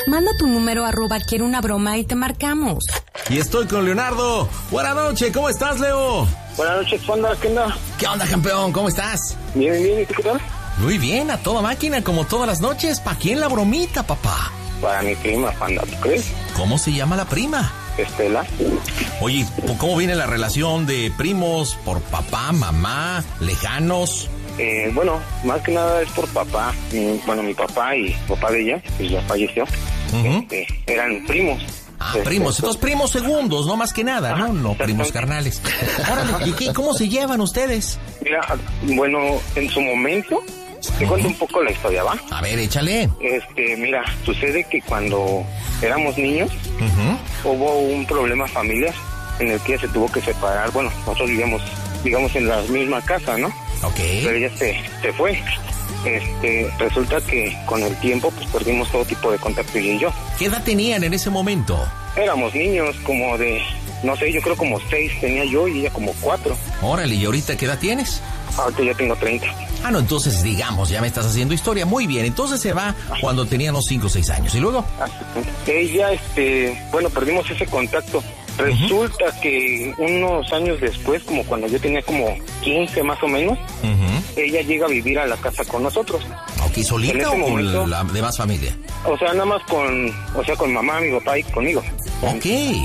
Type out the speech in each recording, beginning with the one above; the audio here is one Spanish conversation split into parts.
Manda tu número @ quiero una broma y te marcamos. Y estoy con Leonardo. Buenas noches, ¿cómo estás, Leo? Buenas noches, Fonda, ¿qué onda? ¿Qué onda, campeón? ¿Cómo estás? Bien, bien, ¿y tú qué tal? Muy bien, a toda máquina, como todas las noches. ¿Para quién la bromita, papá? Para mi prima, Fonda, ¿tú crees? ¿Cómo se llama la prima? Estela. Oye, ¿cómo viene la relación de primos por papá, mamá, lejanos? Bueno, más que nada es por papá. Mi papá y papá de ella, pues ya falleció. Eran primos. Primos, entonces primos segundos, no más que nada, ¿no? No primos carnales. Órale, ¿y cómo se llevan ustedes? Mira, bueno, en su momento, te cuento un poco la historia, ¿va? A ver, échale. Mira, sucede que cuando éramos niños, hubo un problema familiar en el que ella se tuvo que separar. Bueno, nosotros vivíamos, digamos, en la misma casa, ¿no? Ok. Pero ella se fue. Resulta que con el tiempo pues perdimos todo tipo de contacto ella y yo. ¿Qué edad tenían en ese momento? Éramos niños como de, no sé, yo creo como 6 tenía yo y ella como 4. Órale, ¿y ahorita qué edad tienes? Ahorita ya tengo 30. Ah, no, entonces digamos, ya me estás haciendo historia. Muy bien, entonces se va cuando teníamos 5 o 6 años. ¿Y luego? Ella, bueno, perdimos ese contacto. Resulta que unos años después, como cuando yo tenía como 15 más o menos, ella llega a vivir a la casa con nosotros. Ok, ¿solita o con la demás familia? O sea, nada más con mamá, mi papá y conmigo. Ok.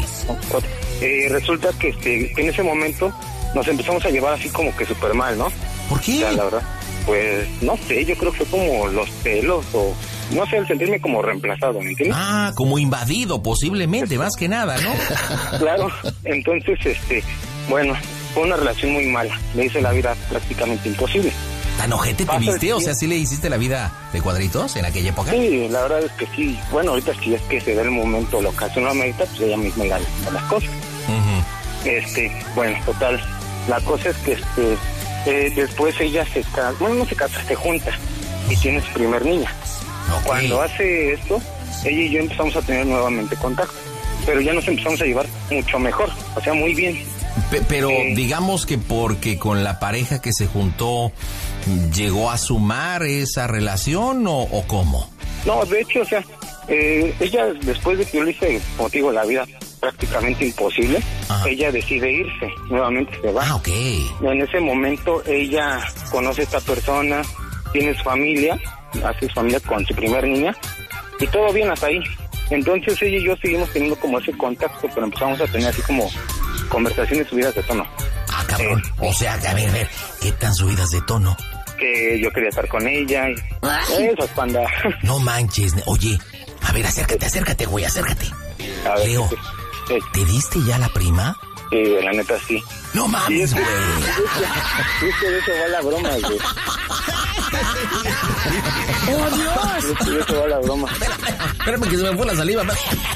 Resulta que en ese momento nos empezamos a llevar así como que súper mal, ¿no? ¿Por qué? O sea, la verdad, pues no sé, yo creo que fue como los celos o no sé, el sentirme como reemplazado, ¿me entiendes? Ah, como invadido posiblemente, más que nada, ¿no? Claro, entonces, bueno, fue una relación muy mala, le hice la vida prácticamente imposible. ¿Tan ojete te viste? O sea, ¿sí le hiciste la vida de cuadritos en aquella época? Sí, la verdad es que sí. Bueno, ahorita sí es que se da el momento, la ocasión, la medita, pues ella misma le da las cosas. Bueno, total, la cosa es que después ella se junta y tiene su primer niña. Okay. Cuando hace esto, ella y yo empezamos a tener nuevamente contacto, pero ya nos empezamos a llevar mucho mejor, o sea, muy bien. Pero digamos que porque con la pareja que se juntó, ¿llegó a sumar esa relación o cómo? No, de hecho, o sea, ella después de que yo le hice, como te digo, la vida prácticamente imposible, ella decide irse, nuevamente se va. Ah, ok. En ese momento ella conoce a esta persona, tiene su familia, hace su familia con su primer niña, y todo bien hasta ahí. Entonces ella y yo seguimos teniendo como ese contacto, pero empezamos a tener así como conversaciones subidas de tono. Ah, cabrón. O sea, a ver, ¿qué tan subidas de tono? Que yo quería estar con ella y eso, panda. No manches. Oye, a ver, acércate, güey, acércate. A ver, Leo, ¿te diste ya la prima? Sí, la neta sí. No mames, güey. Sí, de eso va la broma, güey. ¡Oh, Dios! De eso va la broma. Espérame que se me fue la saliva.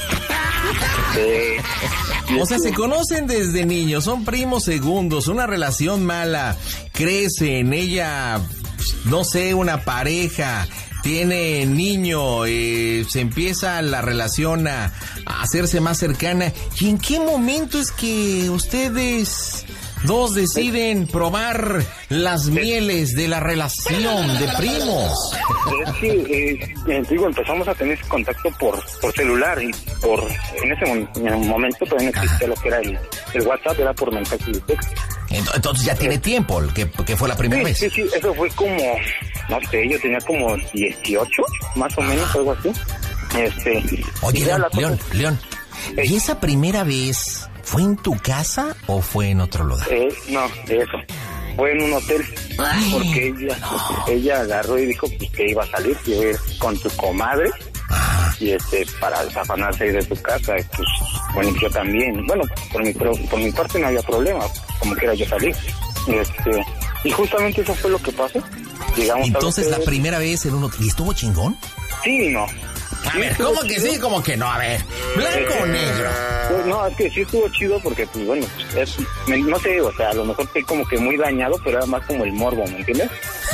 O sea, se conocen desde niños, son primos segundos, una relación mala, crecen, ella, no sé, una pareja, tiene niño, se empieza la relación a hacerse más cercana. ¿Y en qué momento es que ustedes dos deciden probar las mieles de la relación de primos? Es que, digo, empezamos a tener ese contacto por celular y en ese momento todavía no existía lo que era el WhatsApp, era por mensaje de texto. Entonces ya tiene tiempo, que fue la primera vez. Sí, eso fue como, no sé, yo tenía como 18, más o menos, algo así. Oye, León, ¿y esa primera vez fue en tu casa o fue en otro lugar? No, eso. Fue en un hotel, porque ella agarró y dijo pues, que iba a salir, que iba a ir con tu comadre, y para afanarse ahí de tu casa, pues, bueno, yo también. Bueno, por mi parte no había problema, como quiera yo salir. Y justamente eso fue lo que pasó. Llegamos entonces la primera vez en un hotel, ¿y estuvo chingón? Sí, no. A ver, ¿cómo que sí? ¿Cómo que no? A ver, ¿blanco o negro? Pues no, es que sí estuvo chido porque, pues bueno, no sé, o sea, a lo mejor estoy como que muy dañado, pero era más como el morbo, ¿me entiendes?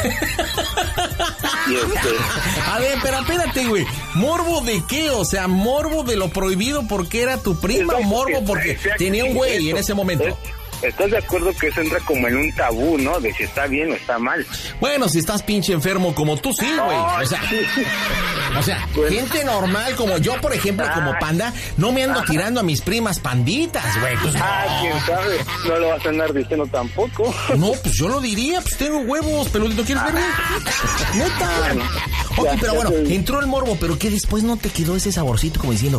A ver, pero espérate, güey, ¿morbo de qué? O sea, ¿morbo de lo prohibido porque era tu prima o morbo porque tenía un güey en ese momento? ¿estás de acuerdo que eso entra como en un tabú, no? De si está bien o está mal. Bueno, si estás pinche enfermo como tú, sí, güey. O sea, gente normal como yo, por ejemplo, como Panda, no me ando tirando a mis primas panditas, güey. Pues, quién sabe, no lo vas a andar diciendo tampoco. No, pues yo lo diría, pues tengo huevos, peludito, ¿quieres verme? Neta. Bueno, ok, ya, pero ya bueno, te... entró el morbo, pero que después no te quedó ese saborcito como diciendo,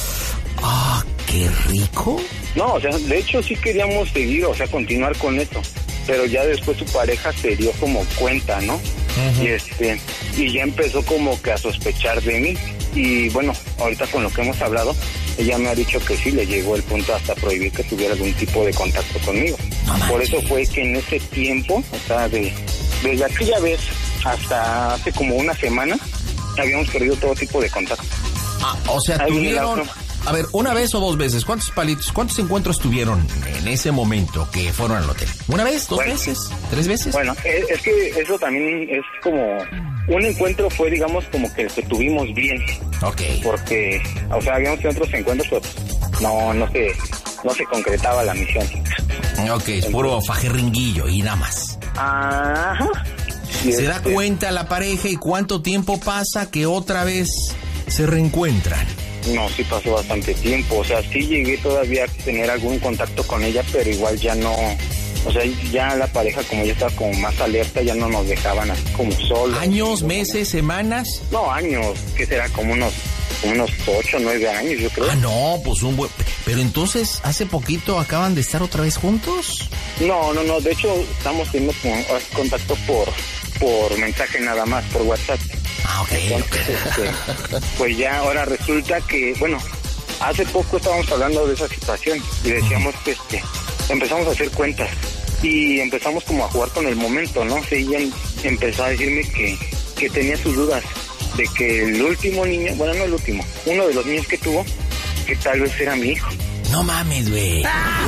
qué rico. No, o sea, de hecho sí queríamos seguir, o sea, continuar con esto, pero ya después su pareja se dio como cuenta, ¿no? Uh-huh. Y ya empezó como que a sospechar de mí. Y bueno, ahorita con lo que hemos hablado, ella me ha dicho que sí, le llegó el punto hasta prohibir que tuviera algún tipo de contacto conmigo. Por eso fue que en ese tiempo, o sea, desde aquella vez hasta hace como una semana, habíamos perdido todo tipo de contacto. O sea, tuvieron... A ver, ¿una vez o dos veces? ¿Cuántos encuentros tuvieron en ese momento que fueron al hotel? ¿Una vez? ¿Dos veces? ¿Tres veces? Bueno, es que eso también es como... Un encuentro fue, digamos, como que el que tuvimos bien. Ok. Porque, o sea, habíamos tenido otros encuentros, pero no se concretaba la misión. Ok, es puro fajerringuillo y nada más. Ajá. ¿Se da cuenta la pareja y cuánto tiempo pasa que otra vez se reencuentran? No, sí pasó bastante tiempo, o sea, sí llegué todavía a tener algún contacto con ella, pero igual ya no, o sea, ya la pareja como ya estaba como más alerta, ya no nos dejaban así como solos. ¿Años, meses, semanas? No, años, que será como unos 8, 9 años, yo creo. No, pues un buen... Pero entonces, ¿hace poquito acaban de estar otra vez juntos? No, de hecho, estamos teniendo contacto por mensaje nada más, por WhatsApp. Ok. Entonces, pues ya ahora resulta que, bueno, hace poco estábamos hablando de esa situación y decíamos que empezamos a hacer cuentas y empezamos como a jugar con el momento, ¿no? Sí, ella empezó a decirme que tenía sus dudas de que el último niño, bueno, no el último, uno de los niños que tuvo, que tal vez era mi hijo. No mames, güey.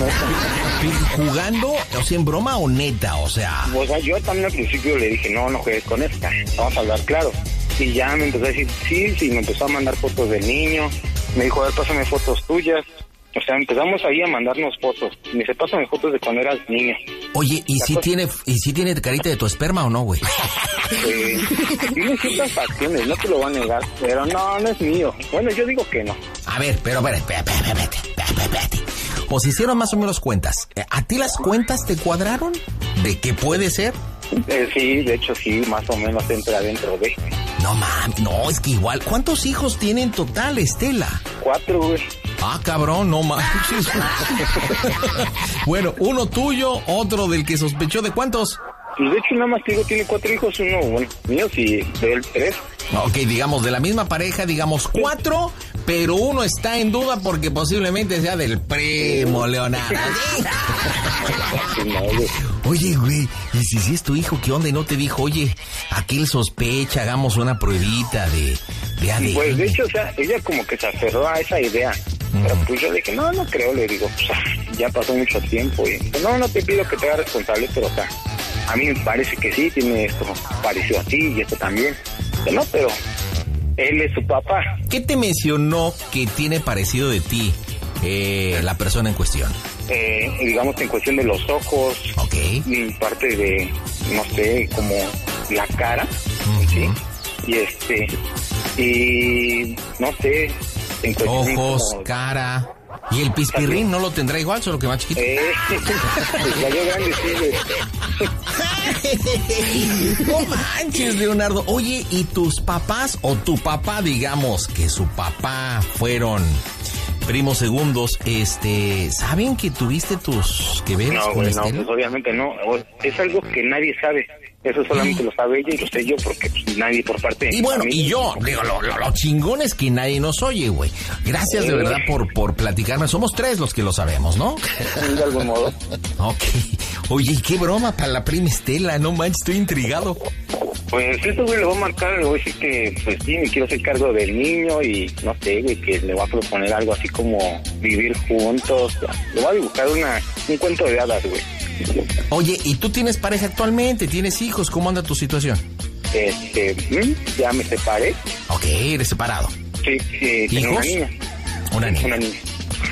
¿Jugando? O sea, ¿en broma o neta? O sea, yo también al principio le dije, no juegues con esta, vamos a hablar claro. Y ya me empezó a decir, sí, me empezó a mandar fotos del niño. Me dijo, a ver, pásame fotos tuyas. O sea, empezamos ahí a mandarnos fotos. Me dice, pásame fotos de cuando eras niño. Oye, ¿y si tiene carita de tu esperma o no, güey? Tiene ciertas facciones, no te lo voy a negar, pero no es mío. Bueno, yo digo que no. A ver, pero espérate. O se hicieron más o menos cuentas. ¿A ti las cuentas te cuadraron? ¿De qué puede ser? Sí, de hecho sí, más o menos entra dentro de... No mames, no, es que igual. ¿Cuántos hijos tiene en total, Estela? 4, güey. Cabrón, no manches. Bueno, uno tuyo, otro del que sospechó. ¿De cuántos? Pues de hecho nada más digo, tiene 4 hijos, uno, bueno, míos y de él 3. Ok, digamos, de la misma pareja, digamos 4, pero uno está en duda porque posiblemente sea del primo Leonardo. Oye, güey, ¿y si sí es tu hijo, qué onda? Y no te dijo, oye, aquel sospecha, hagamos una pruebita de ADN. Pues de hecho, o sea, ella como que se aferró a esa idea. Pero pues yo le dije, no creo, le digo, pues ya pasó mucho tiempo. Y pues, no te pido que te hagas responsable, pero o sea, a mí me parece que sí, tiene esto parecido a ti y esto también. No, pero él es su papá. ¿Qué te mencionó que tiene parecido de ti la persona en cuestión? Digamos en cuestión de los ojos, okay. Y parte de, no sé, como la cara, ¿sí? Y no sé, en cuestión ojos, como... cara... ¿Y el pispirrín no lo tendrá igual, solo que más chiquito? Cayó grande, sí. No manches, Leonardo. Oye, ¿y tus papás o tu papá, digamos, que su papá fueron primos segundos, saben que tuviste tus que veres con Estela? No, pues obviamente no. Es algo que nadie sabe. Eso solamente lo sabe ella y lo sé yo porque pues, nadie por parte de... Y bueno, y yo, digo, lo chingón es que nadie nos oye, güey. Gracias de verdad por platicarme. Somos 3 los que lo sabemos, ¿no? De algún modo. Ok. Oye, ¿y qué broma para la prima Estela? No manches, estoy intrigado. Pues esto, güey, le voy a marcar, le voy a decir que, pues sí, me quiero hacer cargo del niño y, no sé, güey, que le voy a proponer algo así como vivir juntos. Le voy a dibujar un cuento de hadas, güey. Oye, ¿y tú tienes pareja actualmente? ¿Tienes hijos? ¿Cómo anda tu situación? Ya me separé. Ok, eres separado. Sí, tengo ¿Hijos? una niña. Una niña.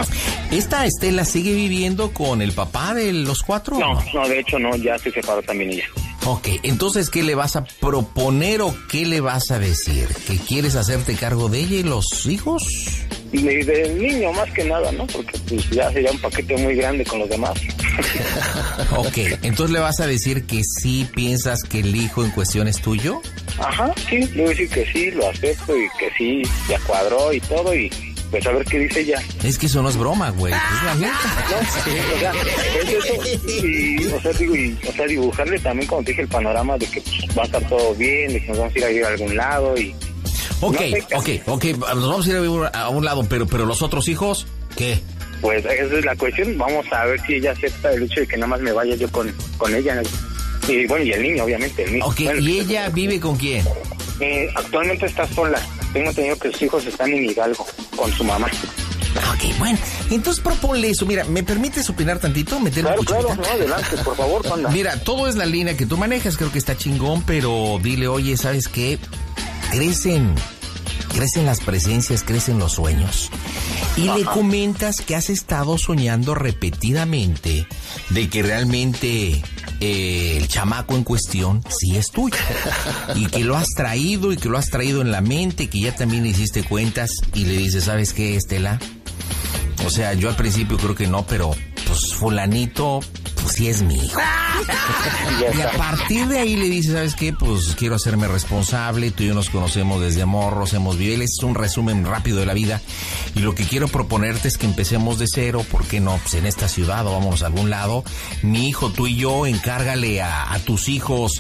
¿Esta Estela sigue viviendo con el papá de los 4? No, de hecho no, ya se separó también ella. Ok, entonces, ¿qué le vas a proponer o qué le vas a decir? ¿Que quieres hacerte cargo de ella y los hijos? Y del niño más que nada, ¿no? Porque pues ya sería un paquete muy grande con los demás. Ok, entonces le vas a decir que sí piensas que el hijo en cuestión es tuyo. Ajá, sí, le voy a decir que sí, lo acepto y que sí, ya cuadró y todo y pues a ver qué dice ella. Es que eso no es broma, güey, es la neta. No, sí, o sea, es eso y, o sea, dibujarle también, como te dije, el panorama de que pues, va a estar todo bien, de que nos vamos a ir a vivir a algún lado y... Ok, no sé, nos vamos a ir a un lado, pero los otros hijos, ¿qué? Pues esa es la cuestión, vamos a ver si ella acepta el hecho de que nada más me vaya yo con ella. Y bueno, y el niño, obviamente, el niño. Ok, bueno, ¿y ella vive con quién? Actualmente está sola. Tengo entendido que sus hijos están en Hidalgo, con su mamá. Ok, bueno, entonces proponle eso. Mira, ¿me permites opinar tantito? Claro, no, adelante, por favor, Panda. Mira, todo es la línea que tú manejas, creo que está chingón, pero dile, oye, ¿sabes qué? Crecen las presencias, crecen los sueños. Y le comentas que has estado soñando repetidamente de que realmente el chamaco en cuestión sí es tuyo. Y que lo has traído en la mente, que ya también hiciste cuentas y le dices, ¿sabes qué, Estela? O sea, yo al principio creo que no, pero pues fulanito, pues sí es mi hijo. Y a partir de ahí le dice, ¿sabes qué? Pues quiero hacerme responsable, tú y yo nos conocemos desde morros, hemos vivido, es un resumen rápido de la vida, y lo que quiero proponerte es que empecemos de cero, ¿por qué no? Pues en esta ciudad o vámonos a algún lado, mi hijo, tú y yo, encárgale a tus hijos